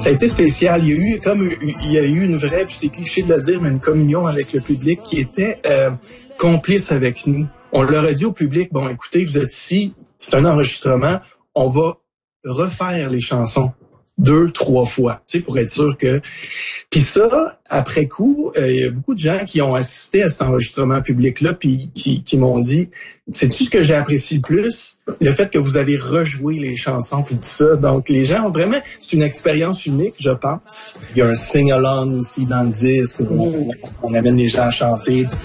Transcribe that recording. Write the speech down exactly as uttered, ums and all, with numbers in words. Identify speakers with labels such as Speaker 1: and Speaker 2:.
Speaker 1: Ça a été spécial. Il y a eu comme il y a eu une vraie, puis c'est cliché de le dire, mais une communion avec le public qui était euh, complice avec nous. On leur a dit au public, bon, écoutez, vous êtes ici, c'est un enregistrement, on va refaire les chansons deux, trois fois, tu sais, pour être sûr que... Puis ça, après coup, il euh, y a beaucoup de gens qui ont assisté à cet enregistrement public-là, puis qui, qui m'ont dit, c'est-tu ce que j'ai apprécié le plus? Le fait que vous avez rejoué les chansons, puis tout ça. Donc, les gens ont vraiment... C'est une expérience unique, je pense. Il y a un sing-along aussi dans le disque, où on, on amène les gens à chanter.